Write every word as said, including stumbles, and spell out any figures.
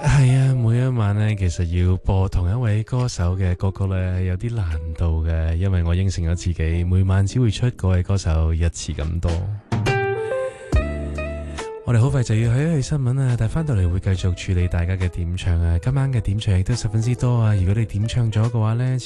係啊，每一晚咧，其實要播同一位歌手嘅歌曲咧，有啲難度嘅，因為我應承咗自己，每晚只會出嗰位歌手一次咁多。我哋好快就要去一去新聞啊，但係翻到嚟會繼續處理大家嘅點唱啊。今晚嘅點唱亦都十分之多啊，如果你點唱咗嘅話咧。